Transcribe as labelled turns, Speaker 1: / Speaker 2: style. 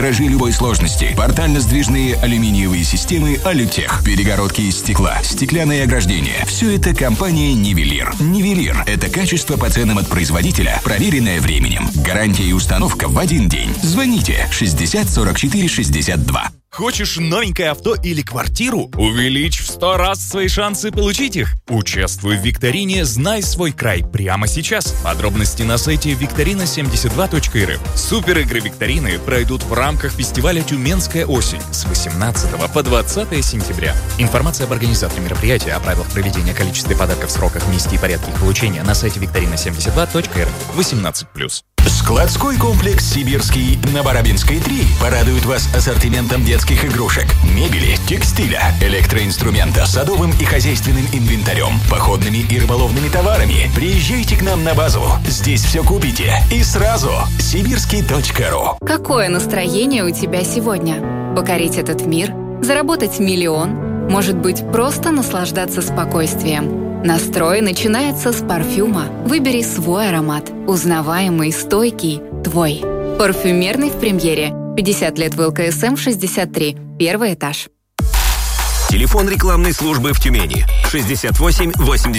Speaker 1: витражи любой сложности, портально-сдвижные алюминиевые системы «Алютех», перегородки из стекла, стеклянные ограждения. Все это компания «Нивелир». «Нивелир» — это качество по ценам от производителя, проверенное временем. Гарантия и установка в один день. Звоните 60 44 62.
Speaker 2: Хочешь новенькое авто или квартиру? Увеличь в 100 раз свои шансы получить их. Участвуй в викторине «Знай свой край» прямо сейчас. Подробности на сайте викторина72.рф. Супер игры викторины пройдут в рамках фестиваля «Тюменская осень» с 18 по 20 сентября. Информация об организаторе мероприятия, о правилах проведения, количестве подарков, сроках, месте и порядке их получения на сайте викторина72.рф. 18+.
Speaker 1: Складской комплекс «Сибирский» на Барабинской 3 порадует вас ассортиментом детских игрушек, мебели, текстиля, электроинструмента, садовым и хозяйственным инвентарем, походными и рыболовными товарами. Приезжайте к нам на базу. Здесь все купите и сразу. Сибирский.ру.
Speaker 3: Какое настроение у тебя сегодня? Покорить этот мир? Заработать миллион? Может быть, просто наслаждаться спокойствием? Настрой начинается с парфюма. Выбери свой аромат. Узнаваемый, стойкий, твой. Парфюмерный в премьере. 50 лет в ЛКСМ 63. Первый этаж.
Speaker 4: Телефон рекламной службы в Тюмени. 68 80.